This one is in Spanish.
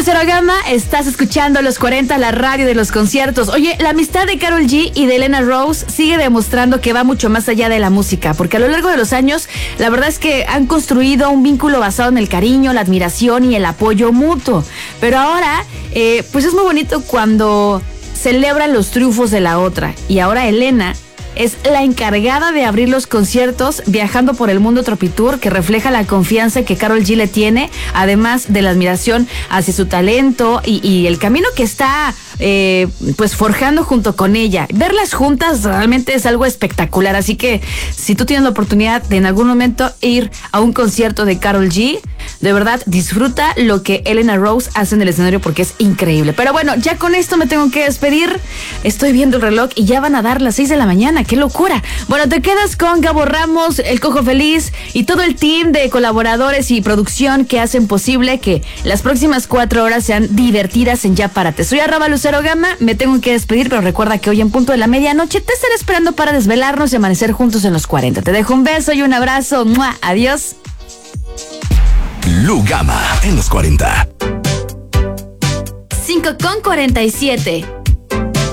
Lucero Gama, estás escuchando Los 40, la radio de los conciertos. Oye, la amistad de Karol G y de Elena Rose sigue demostrando que va mucho más allá de la música, porque a lo largo de los años, la verdad es que han construido un vínculo basado en el cariño, la admiración y el apoyo mutuo. Pero ahora, pues es muy bonito cuando celebran los triunfos de la otra. Y ahora Elena es la encargada de abrir los conciertos viajando por el mundo Tropitour, que refleja la confianza que Karol G le tiene, además de la admiración hacia su talento y el camino que está pues forjando junto con ella. Verlas juntas realmente es algo espectacular, así que si tú tienes la oportunidad de en algún momento ir a un concierto de Karol G, de verdad disfruta lo que Elena Rose hace en el escenario porque es increíble. Pero bueno, ya con esto me tengo que despedir. Estoy viendo el reloj y ya van a dar las 6 de la mañana. ¡Qué locura! Bueno, te quedas con Gabo Ramos, el Cojo Feliz y todo el team de colaboradores y producción que hacen posible que las próximas 4 horas sean divertidas en Ya Párate. Soy @Lucero Gama, me tengo que despedir, pero recuerda que hoy en punto de la medianoche te estaré esperando para desvelarnos y amanecer juntos en los 40. Te dejo un beso y un abrazo. ¡Mua! Adiós. Lu Gama en los 40. 5:47.